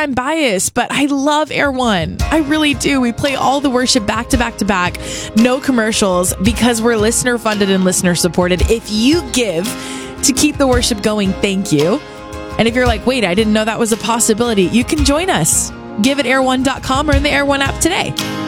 I'm biased, but I love Air One. I really do. We play all the worship back to back to back. No commercials because we're listener funded and listener supported. If you give to keep the worship going, thank you. And if you're like, wait, I didn't know that was a possibility, you can join us. Give at air1.com or in the Air One app today.